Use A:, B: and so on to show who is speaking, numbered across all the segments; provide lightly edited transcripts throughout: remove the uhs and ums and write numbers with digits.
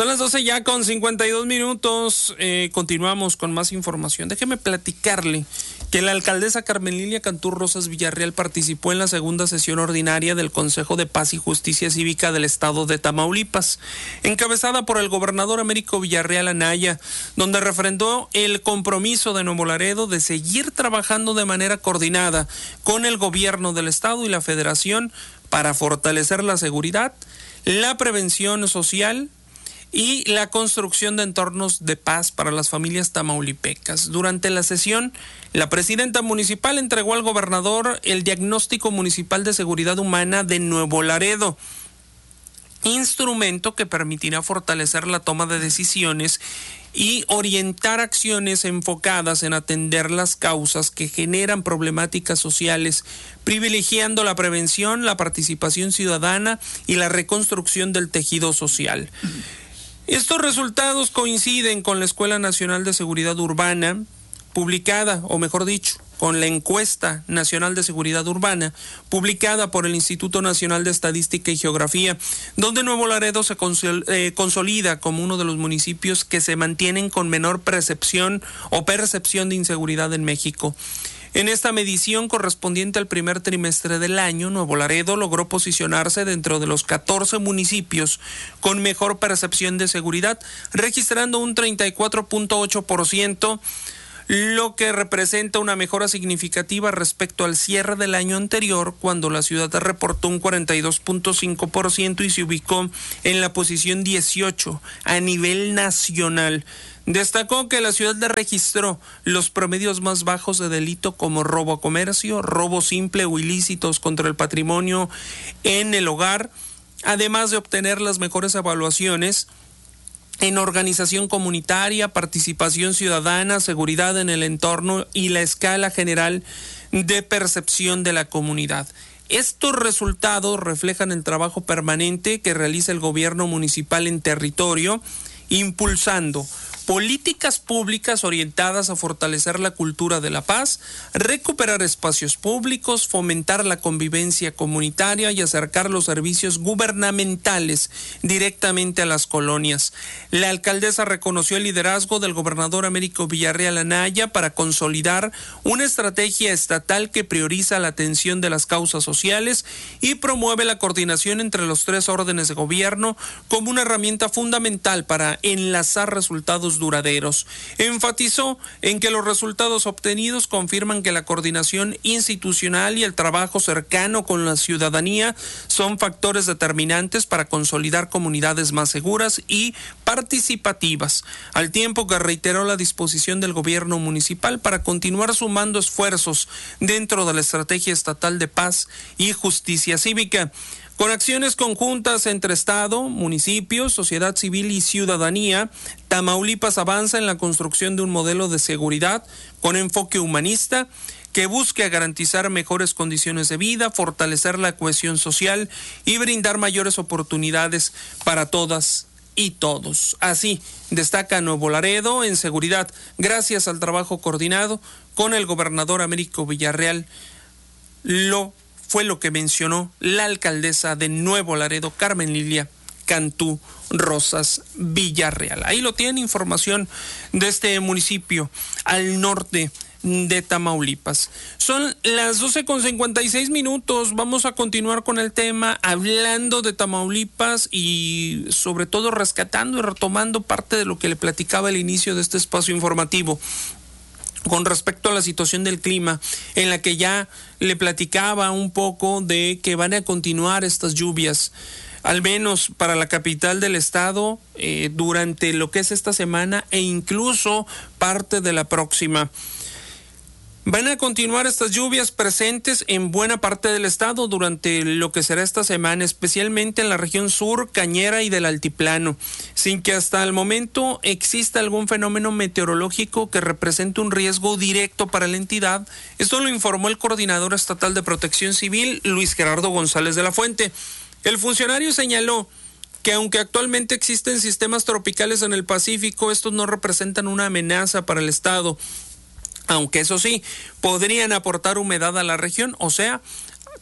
A: Son las 12 ya con 52 minutos. Continuamos con más información. Déjeme platicarle que la alcaldesa Carmen Lilia Cantú Rosas Villarreal participó en la segunda sesión ordinaria del Consejo de Paz y Justicia Cívica del Estado de Tamaulipas, encabezada por el gobernador Américo Villarreal Anaya, donde refrendó el compromiso de Nuevo Laredo de seguir trabajando de manera coordinada con el gobierno del Estado y la Federación para fortalecer la seguridad, la prevención social y la construcción de entornos de paz para las familias tamaulipecas. Durante la sesión, la presidenta municipal entregó al gobernador el diagnóstico municipal de seguridad humana de Nuevo Laredo, instrumento que permitirá fortalecer la toma de decisiones y orientar acciones enfocadas en atender las causas que generan problemáticas sociales, privilegiando la prevención, la participación ciudadana y la reconstrucción del tejido social. Estos resultados coinciden con la Escuela Nacional de Seguridad Urbana, publicada, o mejor dicho, con la Encuesta Nacional de Seguridad Urbana, publicada por el Instituto Nacional de Estadística y Geografía, donde Nuevo Laredo se consolida como uno de los municipios que se mantienen con menor percepción de inseguridad en México. En esta medición correspondiente al primer trimestre del año, Nuevo Laredo logró posicionarse dentro de los 14 municipios con mejor percepción de seguridad, registrando un 34.8%, lo que representa una mejora significativa respecto al cierre del año anterior, cuando la ciudad reportó un 42.5% y se ubicó en la posición 18 a nivel nacional. Destacó que la ciudad registró los promedios más bajos de delito como robo a comercio, robo simple o ilícitos contra el patrimonio en el hogar, además de obtener las mejores evaluaciones en organización comunitaria, participación ciudadana, seguridad en el entorno y la escala general de percepción de la comunidad. Estos resultados reflejan el trabajo permanente que realiza el gobierno municipal en territorio, impulsando políticas públicas orientadas a fortalecer la cultura de la paz, recuperar espacios públicos, fomentar la convivencia comunitaria y acercar los servicios gubernamentales directamente a las colonias. La alcaldesa reconoció el liderazgo del gobernador Américo Villarreal Anaya para consolidar una estrategia estatal que prioriza la atención de las causas sociales y promueve la coordinación entre los tres órdenes de gobierno como una herramienta fundamental para enlazar resultados duraderos. Enfatizó en que los resultados obtenidos confirman que la coordinación institucional y el trabajo cercano con la ciudadanía son factores determinantes para consolidar comunidades más seguras y participativas, al tiempo que reiteró la disposición del gobierno municipal para continuar sumando esfuerzos dentro de la estrategia estatal de paz y justicia cívica. Con acciones conjuntas entre Estado, municipios, sociedad civil y ciudadanía, Tamaulipas avanza en la construcción de un modelo de seguridad con enfoque humanista que busque garantizar mejores condiciones de vida, fortalecer la cohesión social y brindar mayores oportunidades para todas y todos. Así destaca Nuevo Laredo en seguridad, gracias al trabajo coordinado con el gobernador Américo Villarreal. Fue lo que mencionó la alcaldesa de Nuevo Laredo, Carmen Lilia Cantú Rosas Villarreal. Ahí lo tienen, información de este municipio al norte de Tamaulipas. Son las 12:56. Vamos a continuar con el tema, hablando de Tamaulipas y sobre todo rescatando y retomando parte de lo que le platicaba al inicio de este espacio informativo con respecto a la situación del clima, en la que ya le platicaba un poco de que van a continuar estas lluvias, al menos para la capital del estado, durante lo que es esta semana e incluso parte de la próxima. Van a continuar estas lluvias presentes en buena parte del estado durante lo que será esta semana, especialmente en la región sur, cañera y del altiplano, sin que hasta el momento exista algún fenómeno meteorológico que represente un riesgo directo para la entidad. Esto lo informó el coordinador estatal de Protección Civil, Luis Gerardo González de la Fuente. El funcionario señaló que aunque actualmente existen sistemas tropicales en el Pacífico, estos no representan una amenaza para el estado, aunque eso sí, podrían aportar humedad a la región, o sea,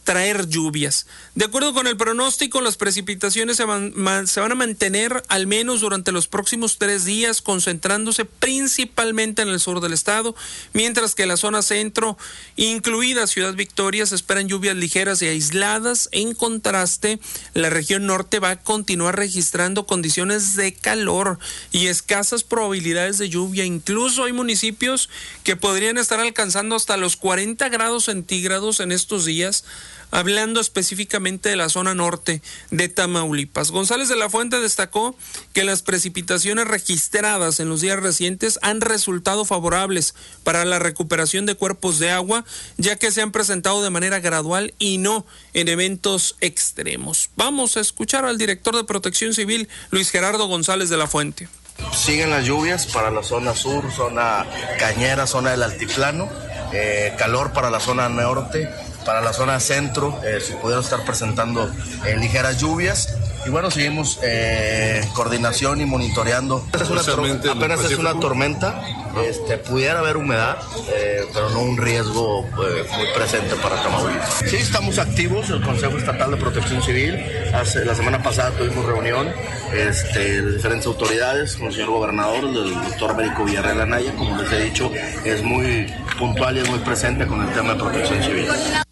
A: traer lluvias. De acuerdo con el pronóstico, las precipitaciones se van a mantener al menos durante los próximos 3 días, concentrándose principalmente en el sur del estado, mientras que en la zona centro, incluida Ciudad Victoria, se esperan lluvias ligeras y aisladas. En contraste, la región norte va a continuar registrando condiciones de calor y escasas probabilidades de lluvia. Incluso hay municipios que podrían estar alcanzando hasta los 40 grados centígrados en estos días, hablando específicamente de la zona norte de Tamaulipas. González de la Fuente destacó que las precipitaciones registradas en los días recientes han resultado favorables para la recuperación de cuerpos de agua, ya que se han presentado de manera gradual y no en eventos extremos. Vamos a escuchar al director de Protección Civil, Luis Gerardo González de la Fuente.
B: Siguen las lluvias para la zona sur, zona cañera, zona del altiplano, calor para la zona norte. Para la zona centro se pudieron estar presentando ligeras lluvias. Y bueno, seguimos coordinación y monitoreando. Apenas es una tormenta, pudiera haber humedad, pero no un riesgo muy presente para Tamaulipas. Sí, estamos activos, el Consejo Estatal de Protección Civil. La semana pasada tuvimos reunión de diferentes autoridades con el señor gobernador, el doctor Américo Villarreal Anaya. Como les he dicho, es muy puntual y es muy presente con el tema de protección civil.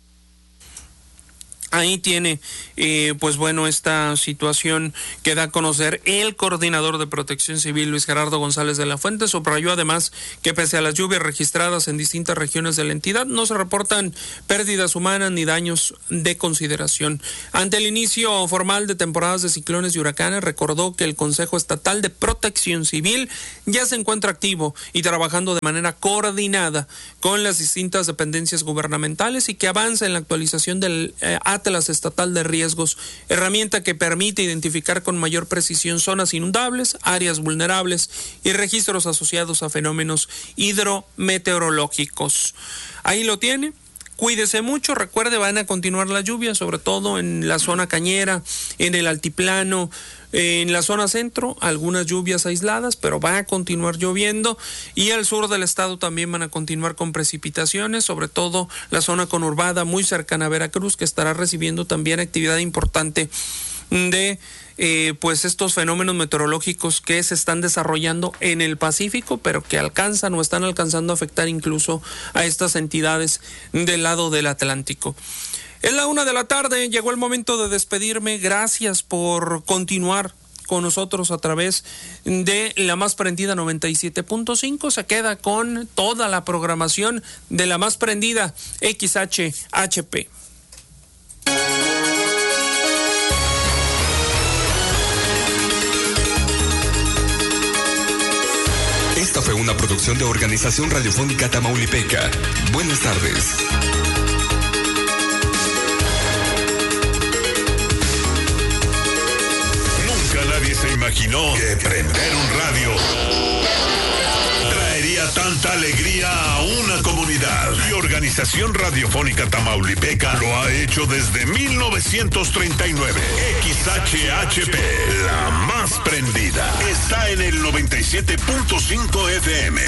A: Ahí tiene, pues bueno, esta situación que da a conocer el coordinador de Protección Civil, Luis Gerardo González de la Fuente. Subrayó además que pese a las lluvias registradas en distintas regiones de la entidad, no se reportan pérdidas humanas ni daños de consideración. Ante el inicio formal de temporadas de ciclones y huracanes, recordó que el Consejo Estatal de Protección Civil ya se encuentra activo y trabajando de manera coordinada con las distintas dependencias gubernamentales y que avanza en la actualización del Atlas Estatal de Riesgos, herramienta que permite identificar con mayor precisión zonas inundables, áreas vulnerables y registros asociados a fenómenos hidrometeorológicos. Ahí lo tiene. Cuídese mucho, recuerde, van a continuar las lluvias, sobre todo en la zona cañera, en el altiplano, en la zona centro, algunas lluvias aisladas, pero va a continuar lloviendo, y al sur del estado también van a continuar con precipitaciones, sobre todo la zona conurbada muy cercana a Veracruz, que estará recibiendo también actividad importante de pues estos fenómenos meteorológicos que se están desarrollando en el Pacífico, pero que alcanzan o están alcanzando a afectar incluso a estas entidades del lado del Atlántico. Es la 1:00 p.m, llegó el momento de despedirme. Gracias por continuar con nosotros a través de la más prendida 97.5. Se queda con toda la programación de la más prendida XHHP.
C: Esta fue una producción de Organización Radiofónica Tamaulipeca. Buenas tardes.
D: Nunca nadie se imaginó que prender un radio traería tanta alegría a una comunidad. Y Organización Radiofónica Tamaulipeca lo ha hecho desde 1939. XHHP, la más prendida, está en el 97.5 FM.